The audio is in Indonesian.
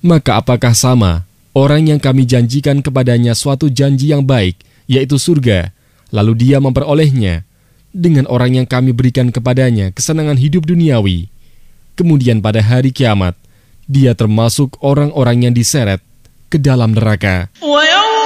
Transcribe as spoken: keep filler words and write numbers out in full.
Maka apakah sama orang yang kami janjikan kepadanya suatu janji yang baik, yaitu surga, lalu dia memperolehnya, dengan orang yang kami berikan kepadanya kesenangan hidup duniawi, kemudian pada hari kiamat, dia termasuk orang-orang yang diseret ke dalam neraka.